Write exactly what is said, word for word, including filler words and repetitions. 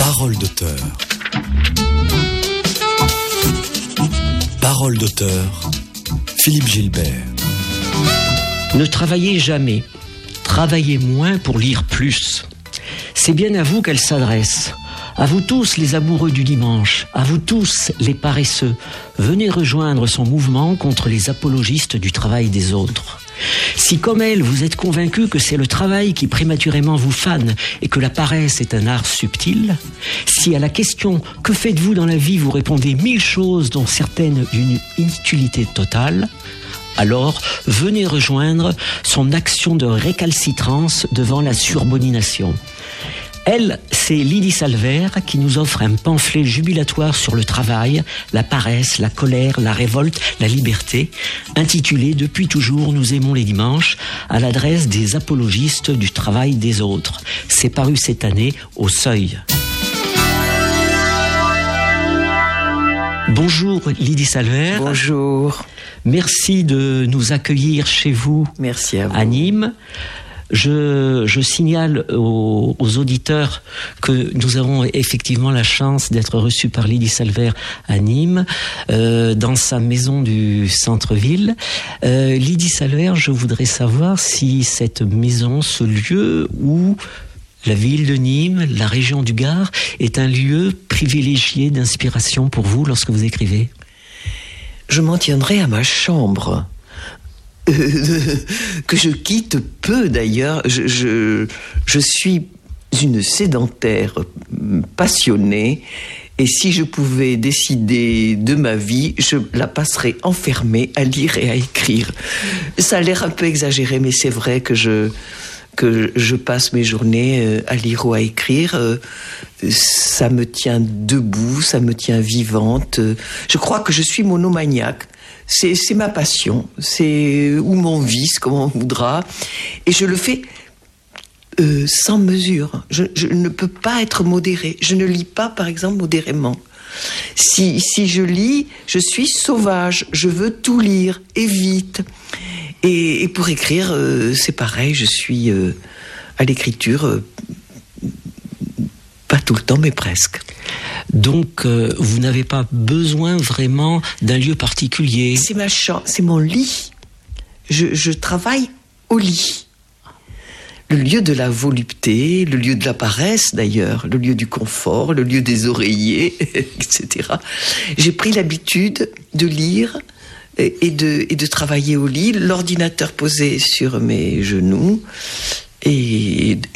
Parole d'auteur. Parole d'auteur. Philippe Gilbert. Ne travaillez jamais. Travaillez moins pour lire plus. C'est bien à vous qu'elle s'adresse. À vous tous les amoureux du dimanche, à vous tous les paresseux, venez rejoindre son mouvement contre les apologistes du travail des autres. Si comme elle, vous êtes convaincu que c'est le travail qui prématurément vous fane et que la paresse est un art subtil, si à la question « Que faites-vous dans la vie ?» vous répondez mille choses dont certaines d'une inutilité totale, alors venez rejoindre son action de récalcitrance devant la surbonination. Elle, c'est Lydie Salver qui nous offre un pamphlet jubilatoire sur le travail, la paresse, la colère, la révolte, la liberté, intitulé « Depuis toujours, nous aimons les dimanches » à l'adresse des apologistes du travail des autres. C'est paru cette année au Seuil. Bonjour Lydie Salver. Bonjour. Merci de nous accueillir chez vous. Merci à vous. À Nîmes. Je, je signale aux, aux auditeurs que nous avons effectivement la chance d'être reçus par Lydie Salver à Nîmes, euh, dans sa maison du centre-ville. Euh, Lydie Salver, je voudrais savoir si cette maison, ce lieu où la ville de Nîmes, la région du Gard, est un lieu privilégié d'inspiration pour vous lorsque vous écrivez. Je m'en tiendrai à ma chambre. Euh, que je quitte peu d'ailleurs. Je, je, je suis une sédentaire passionnée et si je pouvais décider de ma vie, je la passerais enfermée à lire et à écrire. Ça a l'air un peu exagéré, mais c'est vrai que je, que je passe mes journées à lire ou à écrire. Ça me tient debout, ça me tient vivante. Je crois que je suis monomaniaque. C'est, c'est ma passion, c'est ou mon vice, comme on voudra. Et je le fais euh, sans mesure. Je, je ne peux pas être modérée. Je ne lis pas, par exemple, modérément. Si, si je lis, je suis sauvage. Je veux tout lire, et vite. Et, et pour écrire, euh, c'est pareil. Je suis euh, à l'écriture, euh, pas tout le temps, mais presque. Donc, euh, vous n'avez pas besoin vraiment d'un lieu particulier. C'est ma chambre, c'est mon lit. Je, je travaille au lit. Le lieu de la volupté, le lieu de la paresse d'ailleurs, le lieu du confort, le lieu des oreillers, et cetera. J'ai pris l'habitude de lire et, et, de, et de travailler au lit, l'ordinateur posé sur mes genoux et